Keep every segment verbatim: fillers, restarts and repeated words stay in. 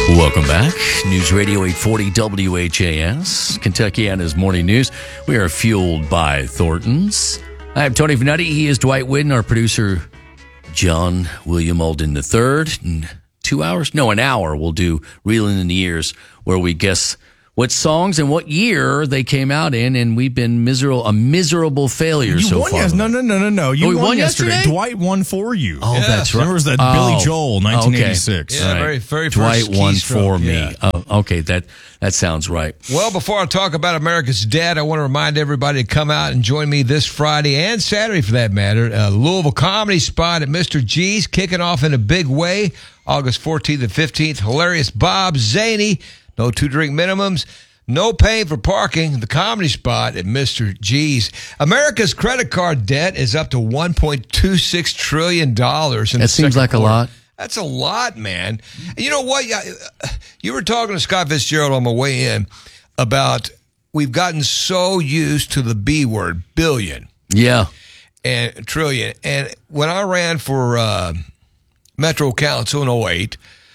Welcome back. News Radio eight forty W H A S, Kentuckiana's Morning News. We are fueled by Thornton's. I am Tony Vanetti. He is Dwight Whitten, our producer, John William Alden the third. In two hours? No, an hour. We'll do Reeling in the Years, where we guess what songs and what year they came out in, and we've been miserable, a miserable failure you so won far. Yes, no, no, no, no, no. You oh, we won, won yesterday. yesterday. Dwight won for you. Oh, yeah. that's right. Remember that oh, Billy Joel, nineteen eighty-six. Okay. Yeah, right. very, very Dwight first won keystroke, for me. yeah. Oh, okay, that that sounds right. Well, before I talk about America's Dead, I want to remind everybody to come out and join me this Friday and Saturday, for that matter. Uh, Louisville Comedy Spot at Mister G's, kicking off in a big way, August fourteenth and fifteenth. Hilarious Bob Zaney, no two-drink minimums. No paying for parking. The Comedy Spot at Mister G's. America's credit card debt is up to one point two six trillion dollars. That seems like quarter. a lot. That's a lot, man. And you know what? You were talking to Scott Fitzgerald on my way in about we've gotten so used to the B word, billion. Yeah. And trillion. And when I ran for uh, Metro Council in oh eight,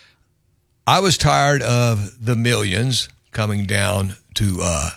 I was tired of the millions coming down to uh,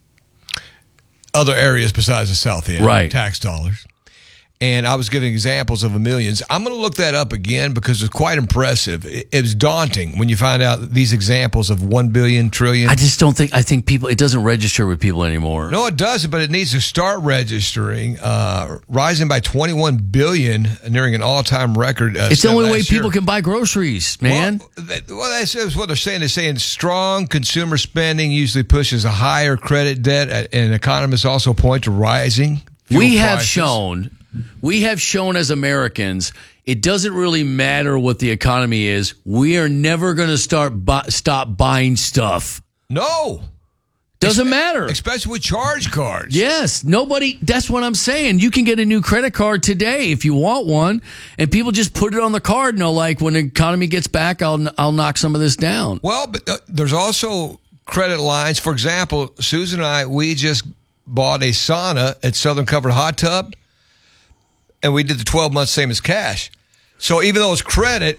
other areas besides the South End, right? Tax dollars. And I was giving examples of the millions. I'm going to look that up again because it's quite impressive. It, it was daunting when you find out these examples of one billion, trillion. I just don't think, I think people, it doesn't register with people anymore. No, it doesn't, but it needs to start registering, uh, rising by twenty-one billion, nearing an all-time record. Uh, it's the only way year. people can buy groceries, man. Well, that, well, that's what they're saying. They're saying strong consumer spending usually pushes a higher credit debt, and economists also point to rising fuel We have prices. shown... We have shown as Americans, it doesn't really matter what the economy is. We are never going to start bu- stop buying stuff. No. Doesn't Espe- matter. Especially with charge cards. Yes. Nobody, that's what I'm saying. You can get a new credit card today if you want one, and people just put it on the card and know, like, when the economy gets back, I'll, I'll knock some of this down. Well, but uh, there's also credit lines. For example, Susan and I, we just bought a sauna at Southern Comfort Hot Tub. And we did the twelve months same as cash. So even though it's credit,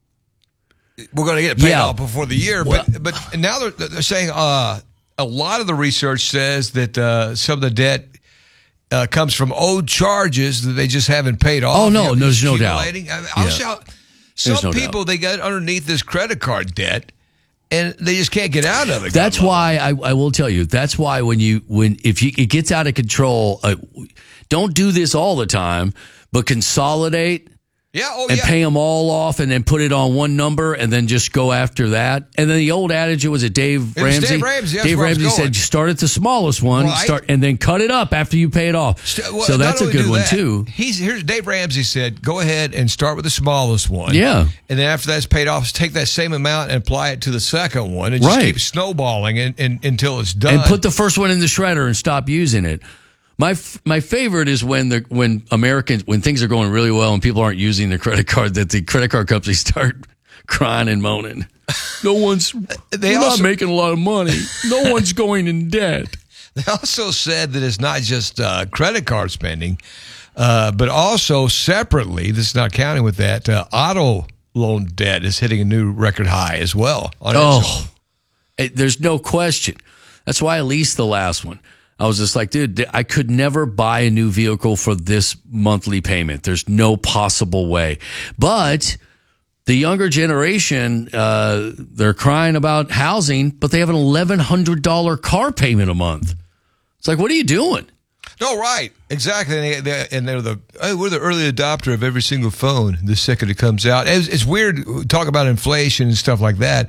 we're going to get it paid Yeah. off before the year. Well, but but now they're, they're saying uh, a lot of the research says that uh, some of the debt uh, comes from old charges that they just haven't paid off. Oh, no, You know, there's no doubt. accumulating. I mean, I'll Yeah. shout, some There's no people, doubt. they got underneath this credit card debt, and they just can't get out of it. That's God love why I, I will tell you. That's why when you when if you, it gets out of control, uh, don't do this all the time, but consolidate Yeah, oh and yeah. pay them all off, and then put it on one number, and then just go after that. And then the old adage, it was it Dave It was Ramsey. Dave Ramsey, that's Dave where I was Ramsey going. said, start at the smallest one, Right. start, and then cut it up after you pay it off. St- well, so not that's a only good do one that, too. He's here's Dave Ramsey said, go ahead and start with the smallest one. Yeah. And then after that's paid off, take that same amount and apply it to the second one, and just Right. keep snowballing and, and, until it's done. And put the first one in the shredder and stop using it. My f- my favorite is when the when Americans when things are going really well and people aren't using their credit card, that the credit card companies start crying and moaning. No one's They we're also- not making a lot of money. No one's going in debt. They also said that it's not just uh, credit card spending, uh, but also separately, this is not counting with that, uh, auto loan debt is hitting a new record high as well. On its own. Oh, it, there's no question. That's why I leased the last one. I was just like, dude, I could never buy a new vehicle for this monthly payment. There's no possible way. But the younger generation, uh, they're crying about housing, but they have an eleven hundred dollars car payment a month. It's like, what are you doing? No, right. Exactly. And, they, they, and they're the, oh, we're the early adopter of every single phone the second it comes out. It's, it's weird, talk about inflation and stuff like that.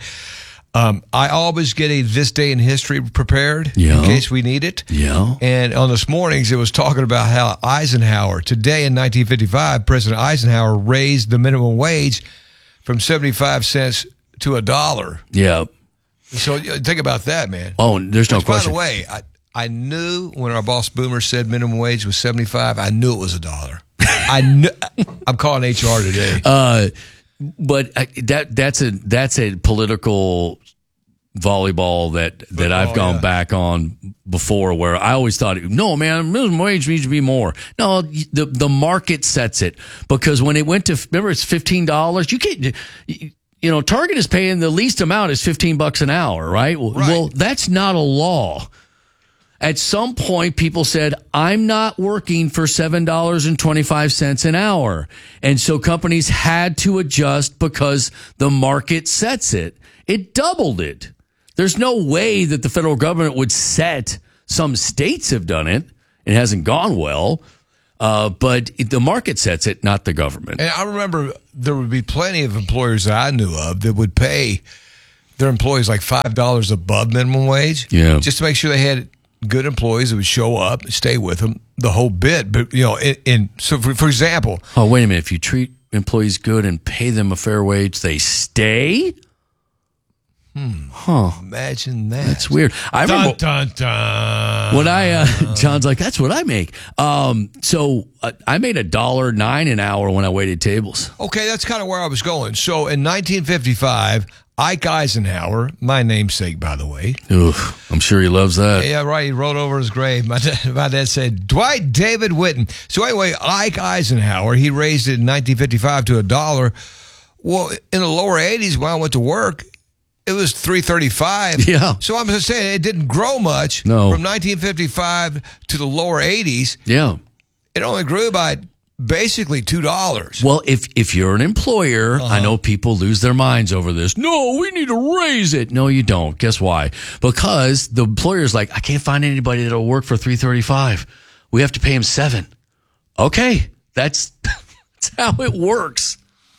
Um, I always get a This Day in History prepared Yeah. in case we need it. Yeah. And on this morning's, it was talking about how Eisenhower, today in nineteen fifty-five, President Eisenhower raised the minimum wage from seventy-five cents to a dollar. Yeah. So you know, think about that, man. Oh, there's no Which, by question. the way, I, I knew when our boss Boomer said minimum wage was seventy-five, I knew it was a dollar. I knew, I'm calling H R today. Uh, but I, that that's a that's a political volleyball that that Football, I've gone yeah. back on before, where I always thought, no, man, minimum wage needs to be more. No, the the market sets it, because when it went to, remember, it's fifteen dollars. You can't. you know, Target is paying the least amount is fifteen bucks an hour, right? Well, Right. well, that's not a law. At some point, people said, I'm not working for seven dollars and twenty-five cents an hour. And so companies had to adjust because the market sets it. It doubled it. There's no way that the federal government would set. Some states have done it. It hasn't gone well. Uh, but it, the market sets it, not the government. And I remember there would be plenty of employers that I knew of that would pay their employees like five dollars above minimum wage. Yeah. Just to make sure they had good employees that would show up, stay with them the whole bit. But, you know, in, in so for, for example. Oh, wait a minute. If you treat employees good and pay them a fair wage, they stay? Hmm. Huh. Imagine that. That's weird. I remember dun, dun, dun. when I, uh, John's like, that's what I make. Um, so uh, I made a dollar nine an hour when I waited tables. Okay, that's kind of where I was going. So in nineteen fifty-five, Ike Eisenhower, my namesake, by the way. Oof, I'm sure he loves that. Yeah, right. He wrote over his grave. My dad, my dad said, Dwight David Whitten. So anyway, Ike Eisenhower, he raised it in nineteen fifty-five to a dollar. Well, in the lower eighties, when I went to work, it was three thirty-five. Yeah. So I'm just saying it didn't grow much No. from nineteen fifty-five to the lower eighties. Yeah. It only grew by basically two dollars. Well, if if you're an employer, Uh-huh. I know people lose their minds over this. No, we need to raise it. No, you don't. Guess why? Because the employer's like, I can't find anybody that'll work for three thirty-five. We have to pay him seven. Okay, that's that's how it works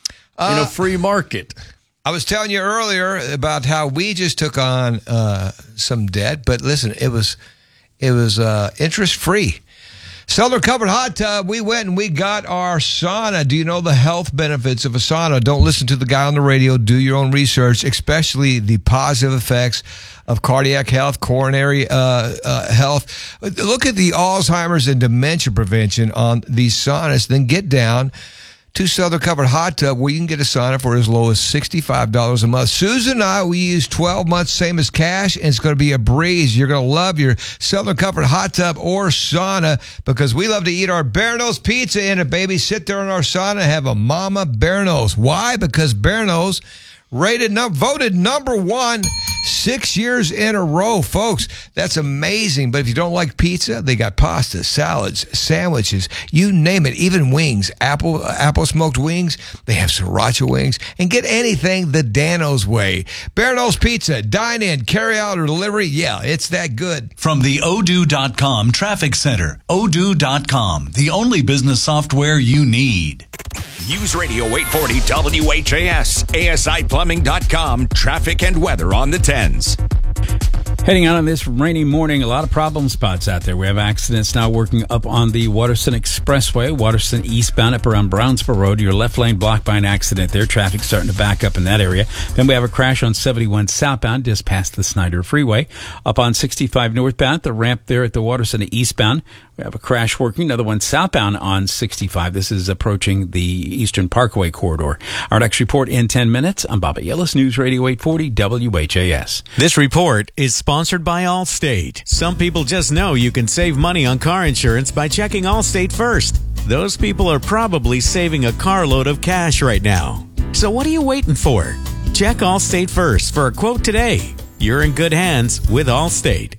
in a free market. I was telling you earlier about how we just took on uh, some debt, but listen, it was it was uh, interest free. Cellar covered hot tub. We went and we got our sauna. Do you know the health benefits of a sauna? Don't listen to the guy on the radio. Do your own research, especially the positive effects of cardiac health, coronary uh, uh, health. Look at the Alzheimer's and dementia prevention on these saunas. Then get down to Southern Covered Hot Tub, where you can get a sauna for as low as sixty-five dollars a month. Susan and I, we use twelve months, same as cash, and it's going to be a breeze. You're going to love your Southern Covered Hot Tub or sauna because we love to eat our Bear Nose pizza in it, baby. Sit there in our sauna and have a Mama Bear Nose. Why? Because Bear Nose rated, num- voted number one six years in a row, folks. That's amazing. But if you don't like pizza, they got pasta, salads, sandwiches, you name it, even wings, apple apple smoked wings. They have sriracha wings. And get anything the Dano's way. Bear Nose Pizza, dine in, carry out, or delivery. Yeah, it's that good. From the odoo dot com Traffic Center, odoo dot com, the only business software you need. News Radio eight forty W H A S, A S I plumbing dot com, traffic and weather on the tens. Heading out on this rainy morning, a lot of problem spots out there. We have accidents now working up on the Waterston Expressway, Waterston eastbound up around Brownsville Road. Your left lane blocked by an accident there. Traffic starting to back up in that area. Then we have a crash on seventy-one southbound just past the Snyder Freeway. Up on sixty-five northbound, the ramp there at the Waterston eastbound. We have a crash working, another one southbound on sixty-five. This is approaching the Eastern Parkway corridor. Our next report in ten minutes. I'm Bobby Ellis, News Radio eight forty W H A S. This report is sponsored by Allstate. Some people just know you can save money on car insurance by checking Allstate first. Those people are probably saving a carload of cash right now. So what are you waiting for? Check Allstate first for a quote today. You're in good hands with Allstate.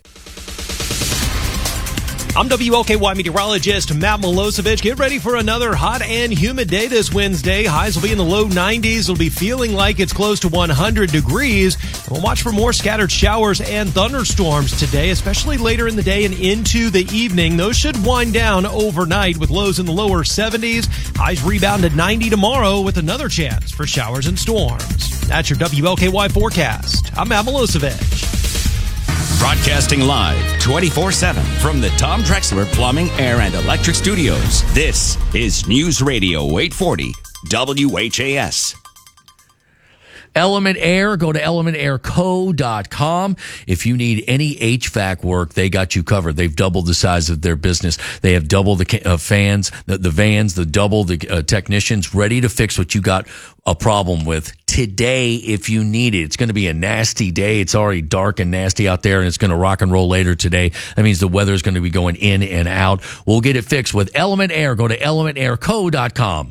I'm W L K Y meteorologist Matt Milosevic. Get ready for another hot and humid day this Wednesday. Highs will be in the low nineties. It'll be feeling like it's close to one hundred degrees. We'll watch for more scattered showers and thunderstorms today, especially later in the day and into the evening. Those should wind down overnight with lows in the lower seventies. Highs rebound to ninety tomorrow with another chance for showers and storms. That's your W L K Y forecast. I'm Matt Milosevic. Broadcasting live twenty-four seven from the Tom Drexler Plumbing, Air, and Electric Studios. This is News Radio eight forty W H A S. Element Air, go to element air co dot com. If you need any H V A C work, they got you covered. They've doubled the size of their business. They have double the uh, fans, the, the vans, the double the uh, technicians ready to fix what you got a problem with today if you need it. It's going to be a nasty day. It's already dark and nasty out there, and it's going to rock and roll later today. That means the weather is going to be going in and out. We'll get it fixed with Element Air. Go to element air co dot com.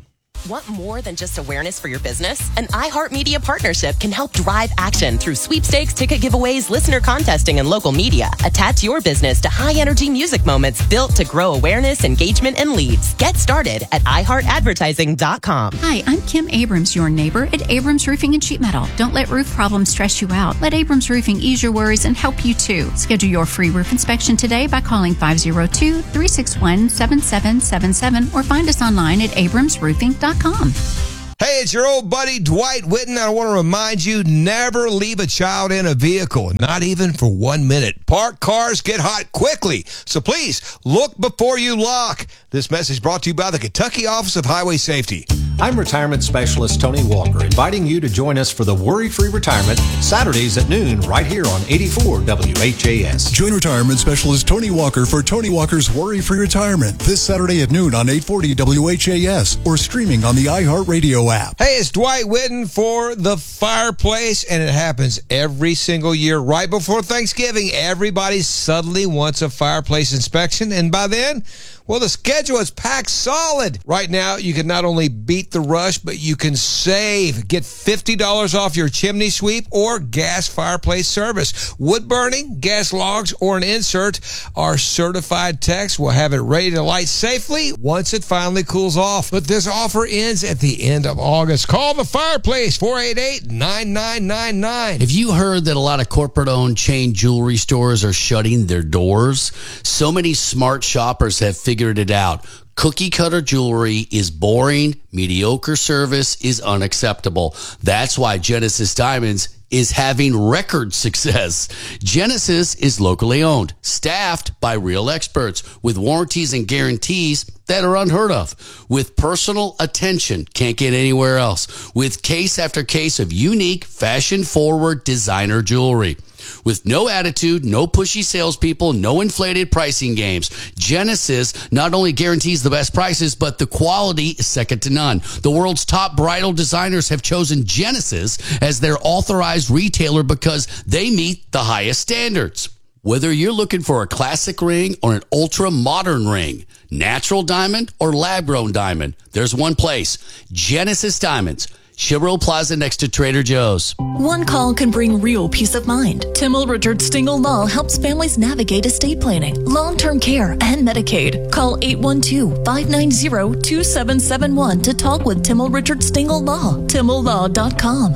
Want more than just awareness for your business? An iHeartMedia partnership can help drive action through sweepstakes, ticket giveaways, listener contesting, and local media. Attach your business to high-energy music moments built to grow awareness, engagement, and leads. Get started at i heart advertising dot com. Hi, I'm Kim Abrams, your neighbor at Abrams Roofing and Sheet Metal. Don't let roof problems stress you out. Let Abrams Roofing ease your worries and help you too. Schedule your free roof inspection today by calling five oh two, three six one, seven seven seven seven or find us online at abrams roofing dot com. Hey, it's your old buddy Dwight Whitten. I want to remind you, never leave a child in a vehicle, not even for one minute. Parked cars get hot quickly, so please look before you lock. This message brought to you by the Kentucky Office of Highway Safety. I'm Retirement Specialist Tony Walker, inviting you to join us for the Worry-Free Retirement, Saturdays at noon, right here on eighty-four W H A S. Join Retirement Specialist Tony Walker for Tony Walker's Worry-Free Retirement this Saturday at noon on eight forty W H A S or streaming on the iHeartRadio app. Hey, it's Dwight Whitten for the fireplace, and it happens every single year right before Thanksgiving. Everybody suddenly wants a fireplace inspection, and by then, well, the schedule is packed solid. Right now, you can not only beat the rush, but you can save. Get fifty dollars off your chimney sweep or gas fireplace service. Wood burning, gas logs, or an insert, our certified techs will have it ready to light safely once it finally cools off. But this offer ends at the end of August. Call the fireplace, four eight eight, nine nine nine nine. Have you heard that a lot of corporate-owned chain jewelry stores are shutting their doors? So many smart shoppers have figured it out. Cookie cutter jewelry is boring. Mediocre service is unacceptable. That's why Genesis Diamonds is having record success. Genesis is locally owned, staffed by real experts with warranties and guarantees that are unheard of. With personal attention, can't get anywhere else. With case after case of unique, fashion-forward designer jewelry. With no attitude, no pushy salespeople, no inflated pricing games, Genesis not only guarantees the best prices, but the quality is second to none. The world's top bridal designers have chosen Genesis as their authorized retailer because they meet the highest standards. Whether you're looking for a classic ring or an ultra-modern ring, natural diamond or lab-grown diamond, there's one place, Genesis Diamonds. Chevrolet Plaza next to Trader Joe's. One call can bring real peace of mind. Timmel Richard Stingle Law helps families navigate estate planning, long-term care, and Medicaid. Call eight one two, five nine zero, two seven seven one to talk with Timmel Richard Stingle Law. timmel law dot com.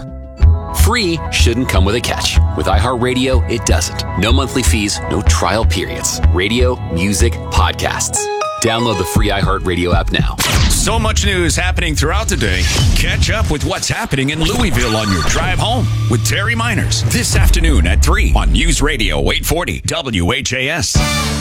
Free shouldn't come with a catch. With iHeartRadio, it doesn't. No monthly fees, no trial periods. Radio, music, podcasts. Download the free iHeartRadio app now. So much news happening throughout the day. Catch up with what's happening in Louisville on your drive home with Terry Miners this afternoon at three on News Radio eight forty W H A S.